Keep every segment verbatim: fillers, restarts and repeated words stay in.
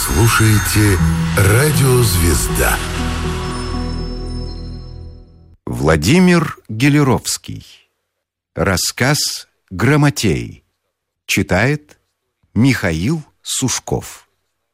Слушаете «Радио Звезда». Владимир Гелеровский. Рассказ «Грамотей». Читает Михаил Сушков.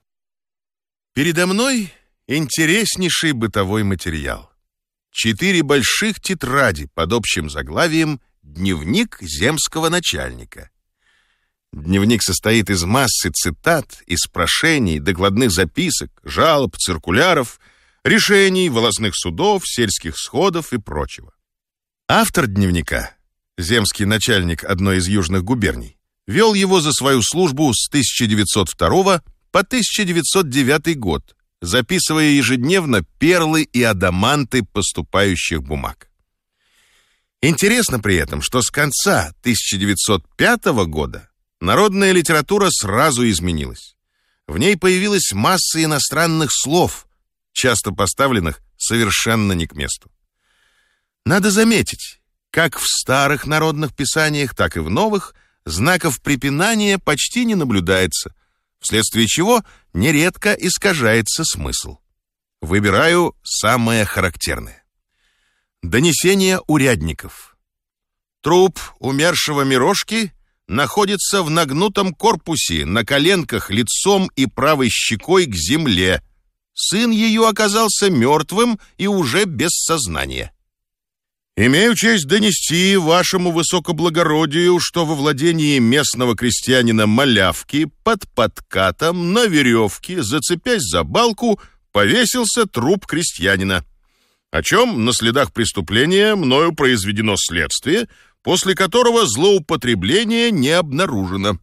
Передо мной интереснейший бытовой материал. Четыре больших тетради под общим заглавием «Дневник земского начальника». Дневник состоит из массы цитат, из прошений, докладных записок, жалоб, циркуляров, решений, волостных судов, сельских сходов и прочего. Автор дневника, земский начальник одной из южных губерний, вел его за свою службу с тысяча девятьсот второго по тысяча девятьсот девятый год, записывая ежедневно перлы и адаманты поступающих бумаг. Интересно при этом, что с конца тысяча девятьсот пятого года народная литература сразу изменилась. В ней появилась масса иностранных слов, часто поставленных совершенно не к месту. Надо заметить, как в старых народных писаниях, так и в новых знаков препинания почти не наблюдается, вследствие чего нередко искажается смысл. Выбираю самое характерное. Донесение урядников. Труп умершего Мирошки находится в нагнутом корпусе, на коленках, лицом и правой щекой к земле. Сын ее оказался мертвым и уже без сознания. Имею честь донести вашему высокоблагородию, что во владении местного крестьянина Малявки под подкатом на веревке, зацепясь за балку, повесился труп крестьянина, о чем на следах преступления мною произведено следствие, после которого злоупотребление не обнаружено.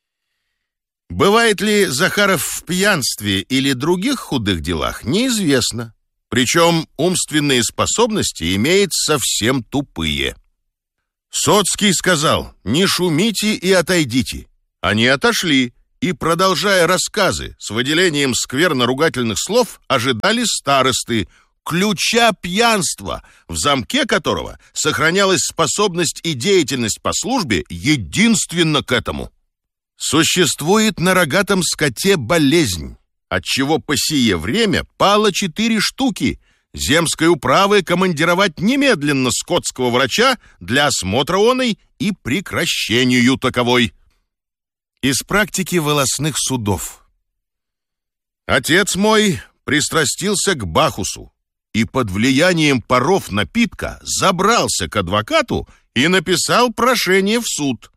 Бывает ли Захаров в пьянстве или других худых делах, неизвестно. Причем умственные способности имеет совсем тупые. Соцкий сказал: «Не шумите и отойдите». Они отошли и, продолжая рассказы с выделением скверно-ругательных слов, ожидали старосты, ключа пьянства, в замке которого сохранялась способность и деятельность по службе единственно к этому. Существует на рогатом скоте болезнь, отчего по сие время пало четыре штуки. Земской управы командировать немедленно скотского врача для осмотра оной и прекращению таковой. Из практики волостных судов. Отец мой пристрастился к Бахусу и под влиянием паров напитка забрался к адвокату и написал прошение в суд.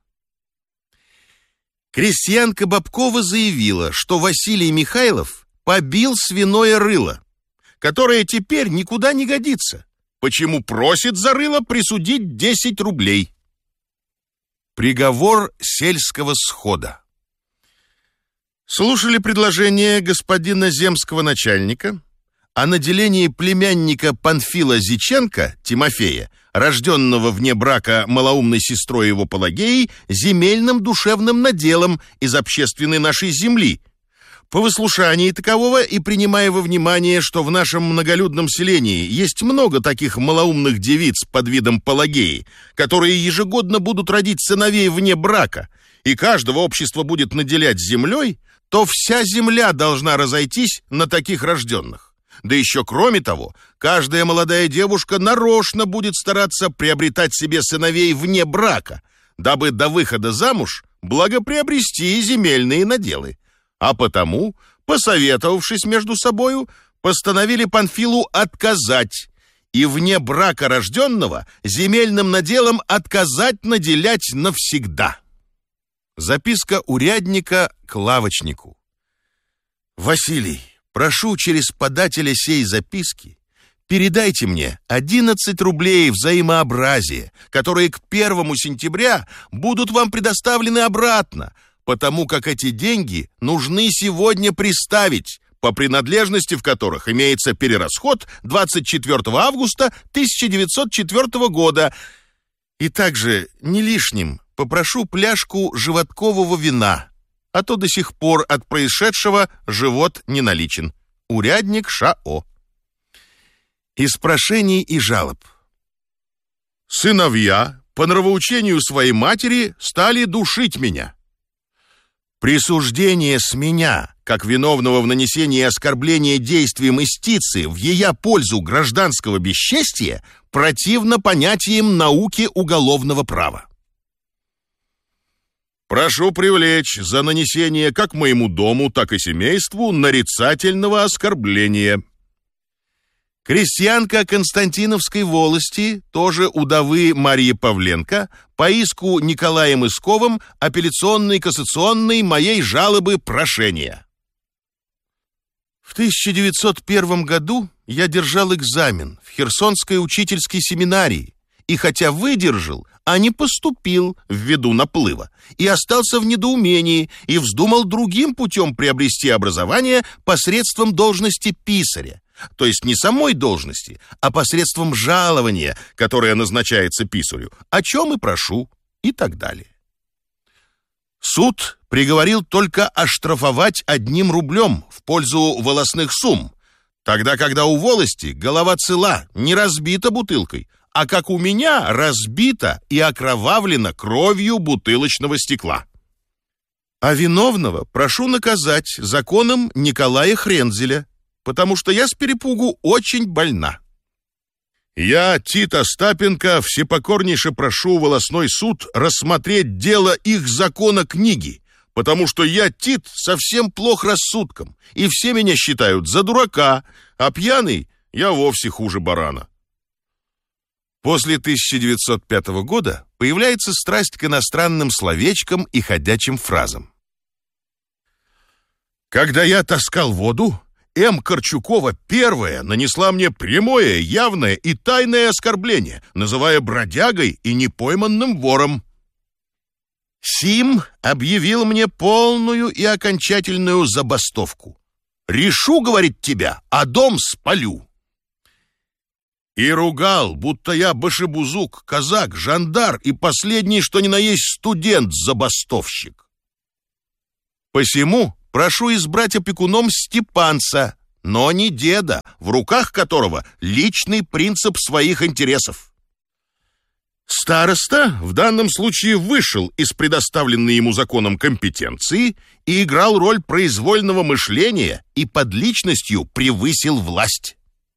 Крестьянка Бабкова заявила, что Василий Михайлов побил свиное рыло, которое теперь никуда не годится, почему просит за рыло присудить десять рублей. Приговор сельского схода. Слушали предложение господина земского начальника о наделении племянника Панфила Зиченко, Тимофея, рожденного вне брака малоумной сестрой его Пелагеей, земельным душевным наделом из общественной нашей земли. По выслушании такового и принимая во внимание, что в нашем многолюдном селении есть много таких малоумных девиц под видом Пелагеи, которые ежегодно будут родить сыновей вне брака, и каждого общество будет наделять землей, то вся земля должна разойтись на таких рожденных. Да еще кроме того, каждая молодая девушка нарочно будет стараться приобретать себе сыновей вне брака, дабы до выхода замуж благоприобрести земельные наделы. А потому, посоветовавшись между собою, постановили Панфилу отказать и вне брака рожденного земельным наделом отказать наделять навсегда. Записка урядника к лавочнику. Василий, прошу через подателя сей записки передайте мне одиннадцать рублей взаимообразия, которые к первому сентября будут вам предоставлены обратно, потому как эти деньги нужны сегодня приставить, по принадлежности в которых имеется перерасход двадцать четвёртого августа тысяча девятьсот четвёртого года. И также не лишним попрошу пляжку животкового вина, а то до сих пор от происшедшего живот не наличен. Урядник Ш.О. Из прошений и жалоб. Сыновья по нравоучению своей матери стали душить меня. Присуждение с меня как виновного в нанесении оскорбления действием истицы в ея пользу гражданского бесчестия, противно понятиям науки уголовного права. Прошу привлечь за нанесение как моему дому, так и семейству нарицательного оскорбления. Крестьянка Константиновской волости, тоже удовы Марии Павленко, по иску Николаем Исковым апелляционной кассационной моей жалобы прошения. В тысяча девятьсот первом году я держал экзамен в Херсонской учительской семинарии, и хотя выдержал, а не поступил ввиду наплыва, и остался в недоумении, и вздумал другим путем приобрести образование посредством должности писаря, то есть не самой должности, а посредством жалования, которое назначается писарю, о чем и прошу, и так далее. Суд приговорил только оштрафовать одним рублем в пользу волосных сумм, тогда когда у волости голова цела, не разбита бутылкой, а как у меня разбита и окровавлена кровью бутылочного стекла. А виновного прошу наказать законом Николая Хрензеля, потому что я с перепугу очень больна. Я, Тит Остапенко, всепокорнейше прошу волосной суд рассмотреть дело их закона книги, потому что я, Тит, совсем плох рассудком, и все меня считают за дурака, а пьяный я вовсе хуже барана. После тысяча девятьсот пятого года появляется страсть к иностранным словечкам и ходячим фразам. Когда я таскал воду, М. Корчукова первая нанесла мне прямое, явное и тайное оскорбление, называя бродягой и непойманным вором. Сим объявил мне полную и окончательную забастовку. «Решу, — говорит, — тебя, а дом спалю». И ругал, будто я башибузук, казак, жандар и последний, что ни на есть, студент-забастовщик. Посему прошу избрать опекуном Степанца, но не деда, в руках которого личный принцип своих интересов. Староста в данном случае вышел из предоставленной ему законом компетенции и играл роль произвольного мышления и под личностью превысил власть.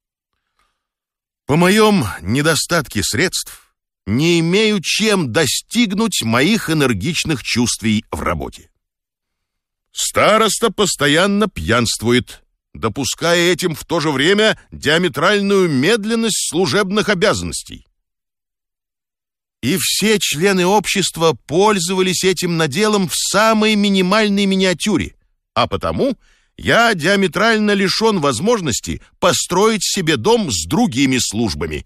По моем недостатке средств не имею чем достигнуть моих энергичных чувствий в работе. Староста постоянно пьянствует, допуская этим в то же время диаметральную медленность служебных обязанностей. И все члены общества пользовались этим наделом в самой минимальной миниатюре, а потому я диаметрально лишен возможности построить себе дом с другими службами.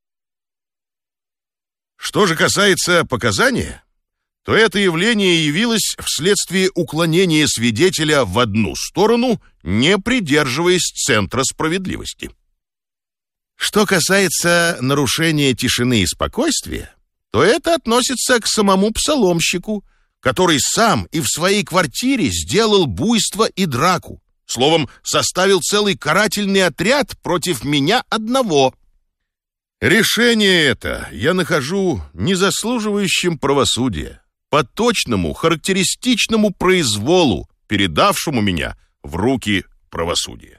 Что же касается показания, то это явление явилось вследствие уклонения свидетеля в одну сторону, не придерживаясь центра справедливости. Что касается нарушения тишины и спокойствия, то это относится к самому псаломщику, который сам и в своей квартире сделал буйство и драку, словом, составил целый карательный отряд против меня одного. Решение это я нахожу незаслуживающим правосудия, по точному, характеристичному произволу, передавшему меня в руки правосудия.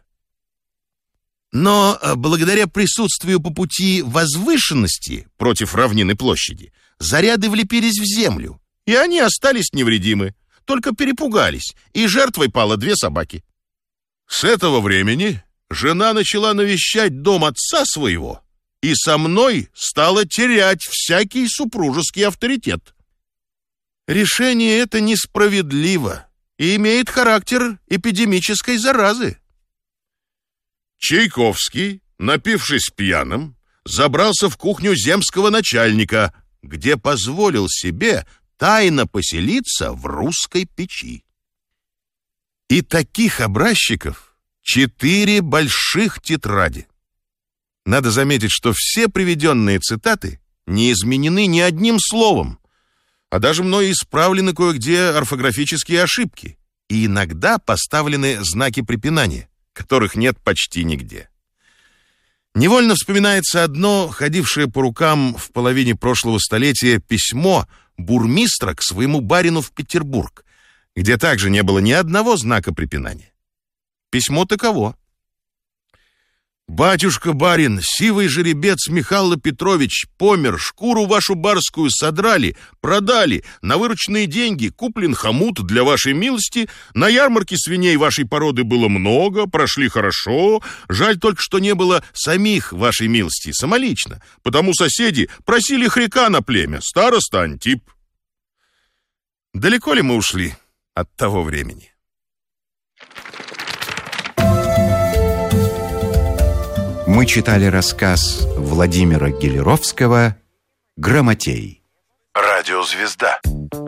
Но благодаря присутствию по пути возвышенности против равнины площади заряды влепились в землю, и они остались невредимы, только перепугались, и жертвой пало две собаки. С этого времени жена начала навещать дом отца своего и со мной стала терять всякий супружеский авторитет. Решение это несправедливо и имеет характер эпидемической заразы. Чайковский, напившись пьяным, забрался в кухню земского начальника, где позволил себе тайно поселиться в русской печи. И таких образчиков четыре больших тетради. Надо заметить, что все приведенные цитаты не изменены ни одним словом, а даже мною исправлены кое-где орфографические ошибки, и иногда поставлены знаки препинания, которых нет почти нигде. Невольно вспоминается одно, ходившее по рукам в половине прошлого столетия, письмо бурмистра к своему барину в Петербург, где также не было ни одного знака препинания. Письмо таково. «Батюшка-барин, сивый жеребец Михаил Петрович помер, шкуру вашу барскую содрали, продали, на вырученные деньги куплен хомут для вашей милости, на ярмарке свиней вашей породы было много, прошли хорошо, жаль только, что не было самих вашей милости, самолично, потому соседи просили хряка на племя, староста Антип». Далеко ли мы ушли от того времени? Мы читали рассказ Владимира Гелеровского «Грамотей». Радиозвезда.